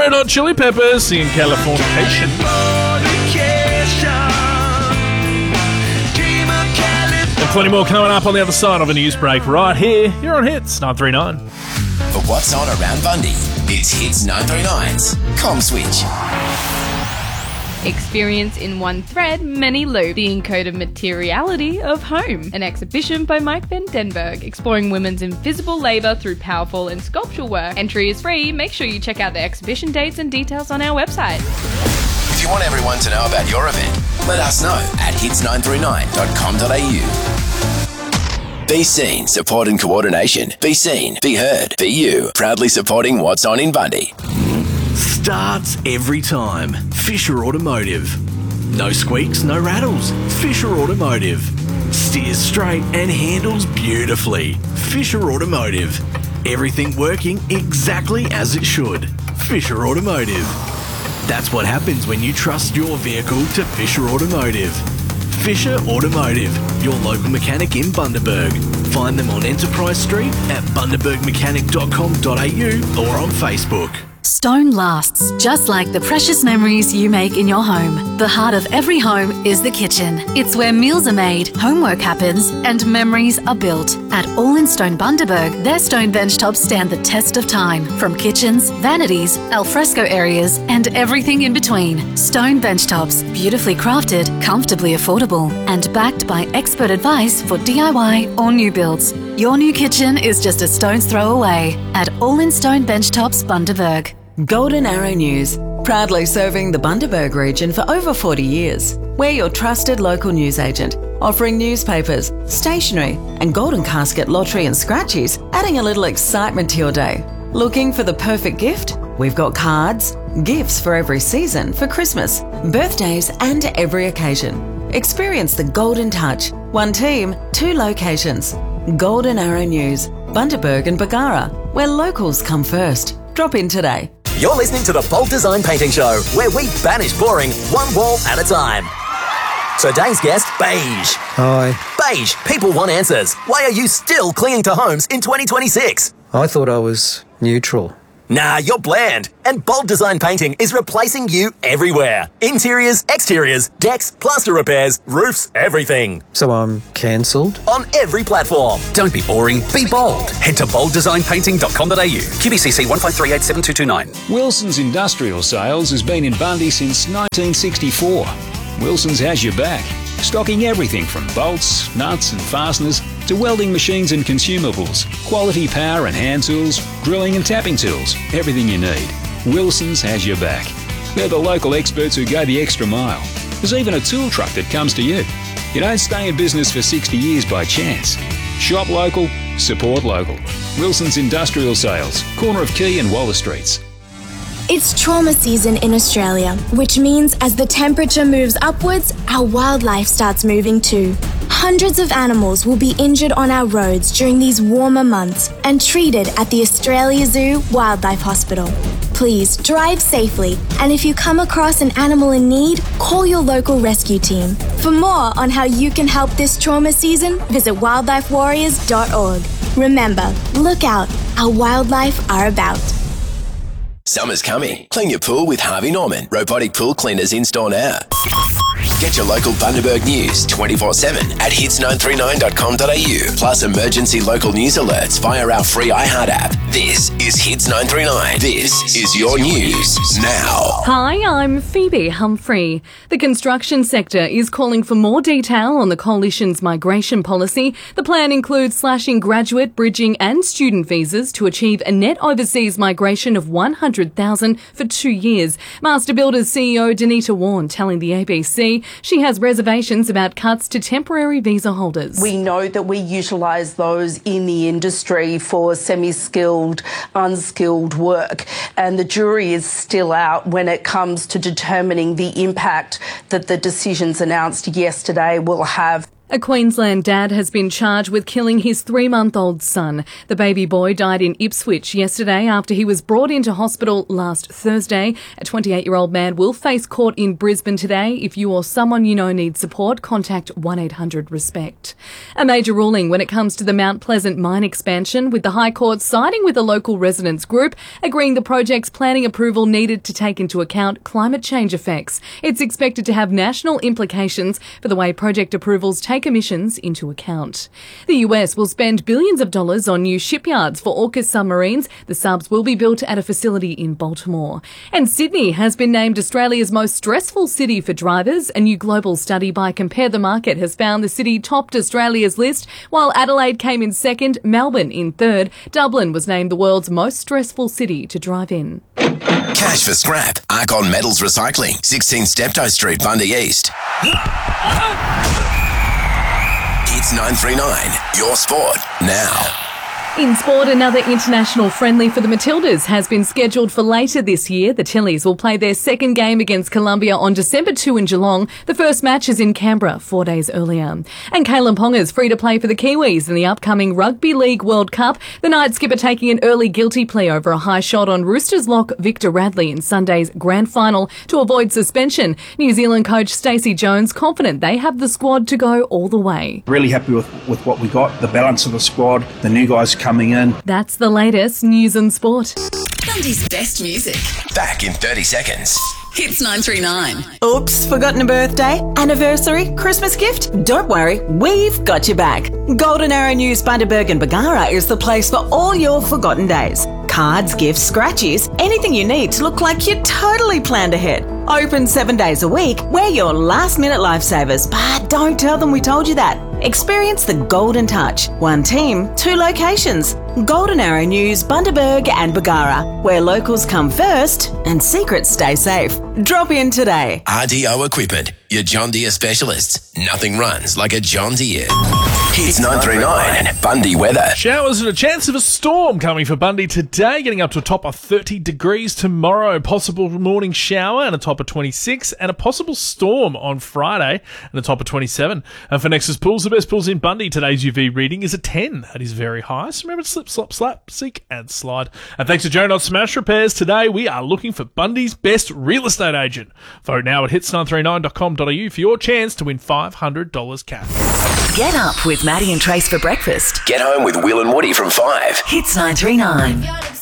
Red Hot Chili Peppers singing Californication. And plenty more coming up on the other side of a news break right here. You're on Hits 939. For what's on around Bundy, it's Hits 939's Com Switch. Experience in one thread, many loop, the encoded materiality of home. An exhibition by Mike van Denberg, exploring women's invisible labour through powerful and sculptural work. Entry is free. Make sure you check out the exhibition dates and details on our website. If you want everyone to know about your event, let us know at hits939.com.au. Be seen, support and coordination. Be seen, be heard, be you. Proudly supporting what's on in Bundy. Starts every time. Fisher Automotive. No squeaks, no rattles. Fisher Automotive. Steers straight and handles beautifully. Fisher Automotive. Everything working exactly as it should. Fisher Automotive. That's what happens when you trust your vehicle to Fisher Automotive. Fisher Automotive, your local mechanic in Bundaberg. Find them on Enterprise Street at bundabergmechanic.com.au or on Facebook. Stone lasts, just like the precious memories you make in your home. The heart of every home is the kitchen. It's where meals are made, homework happens, and memories are built. At All in Stone Bundaberg, their stone benchtops stand the test of time. From kitchens, vanities, alfresco areas, and everything in between. Stone benchtops, beautifully crafted, comfortably affordable, and backed by expert advice for DIY or new builds. Your new kitchen is just a stone's throw away at All in Stone Benchtops Bundaberg. Golden Arrow News, proudly serving the Bundaberg region for over 40 years. We're your trusted local news agent, offering newspapers, stationery, and golden casket lottery and scratchies, adding a little excitement to your day. Looking for the perfect gift? We've got cards, gifts for every season, for Christmas, birthdays, and every occasion. Experience the Golden Touch. One team, two locations. Golden Arrow News, Bundaberg and Bargara, where locals come first. Drop in today. You're listening to the Bold Design Painting Show, where we banish boring one wall at a time. Today's guest, Beige. Hi. Beige, people want answers. Why are you still clinging to homes in 2026? I thought I was neutral. Nah, you're bland. And Bold Design Painting is replacing you everywhere. Interiors, exteriors, decks, plaster repairs, roofs, everything. So I'm cancelled? On every platform. Don't be boring, be bold. Head to bolddesignpainting.com.au. QBCC 15387229. Wilson's Industrial Sales has been in Bundy since 1964. Wilson's has your back, stocking everything from bolts, nuts and fasteners to welding machines and consumables, quality power and hand tools, drilling and tapping tools, everything you need. Wilson's has your back. They're the local experts who go the extra mile. There's even a tool truck that comes to you. You don't stay in business for 60 years by chance. Shop local, support local. Wilson's Industrial Sales, corner of Quay and Waller Streets. It's trauma season in Australia, which means as the temperature moves upwards, our wildlife starts moving too. Hundreds of animals will be injured on our roads during these warmer months and treated at the Australia Zoo Wildlife Hospital. Please drive safely, and if you come across an animal in need, call your local rescue team. For more on how you can help this trauma season, visit wildlifewarriors.org. Remember, look out, our wildlife are about. Summer's coming. Clean your pool with Harvey Norman. Robotic pool cleaners in-store now. Get your local Bundaberg news 24/7 at hits939.com.au. Plus emergency local news alerts via our free iHeart app. This is Hits 939. This is your news now. Hi, I'm Phoebe Humphrey. The construction sector is calling for more detail on the Coalition's migration policy. The plan includes slashing graduate, bridging and student visas to achieve a net overseas migration of 100,000 for 2 years. Master Builders CEO Danita Warren telling the ABC she has reservations about cuts to temporary visa holders. We know that we utilise those in the industry for semi-skilled, unskilled work, and the jury is still out when it comes to determining the impact that the decisions announced yesterday will have. A Queensland dad has been charged with killing his 3-month-old son. The baby boy died in Ipswich yesterday after he was brought into hospital last Thursday. A 28-year-old man will face court in Brisbane today. If you or someone you know needs support, contact 1-800-RESPECT. A major ruling when it comes to the Mount Pleasant mine expansion, with the High Court siding with a local residents group, agreeing the project's planning approval needed to take into account climate change effects. It's expected to have national implications for the way project approvals take emissions into account. The US will spend billions of dollars on new shipyards for AUKUS submarines. The subs will be built at a facility in Baltimore. And Sydney has been named Australia's most stressful city for drivers. A new global study by Compare the Market has found the city topped Australia's list, while Adelaide came in second, Melbourne in third. Dublin was named the world's most stressful city to drive in. Cash for scrap. Arcon Metals Recycling, 16 Steptoe Street, Bundy East. Hits 939. Your sport now. In sport, another international friendly for the Matildas has been scheduled for later this year. The Tillies will play their second game against Colombia on December 2 in Geelong. The first match is in Canberra 4 days earlier. And Kalen Ponga's free to play for the Kiwis in the upcoming Rugby League World Cup. The night skipper taking an early guilty plea over a high shot on Roosters lock Victor Radley in Sunday's grand final to avoid suspension. New Zealand coach Stacey Jones confident they have the squad to go all the way. Really happy with what we got, the balance of the squad, the new guys coming in. That's the latest news and sport. Bundy's best music. Back in 30 seconds. Hits 939. Oops, forgotten a birthday, anniversary, Christmas gift? Don't worry, we've got your back. Golden Arrow News Bundaberg and Bargara is the place for all your forgotten days. Cards, gifts, scratchies, anything you need to look like you totally planned ahead. Open 7 days a week. We're your last-minute lifesavers, but don't tell them we told you that. Experience the Golden Touch. One team, 2 locations. Golden Arrow News, Bundaberg and Bargara, where locals come first and secrets stay safe. Drop in today. RDO Equipment, your John Deere specialists. Nothing runs like a John Deere. Hits 939. Bundy weather. Showers and a chance of a storm coming for Bundy today, getting up to a top of 30 degrees tomorrow. Possible morning shower and a top of 26, and a possible storm on Friday and a top of 27. And for Nexus Pools, the best pools in Bundy, today's UV reading is a 10. That is very high. So remember to slip, slop, slap, seek and slide. And thanks to Joe Not Smash Repairs, today we are looking for Bundy's best real estate agent. Vote now at hits939.com.au for your chance to win $500 cash. Get up with Maddie and Trace for breakfast. Get home with Will and Woody from 5. Hits 939.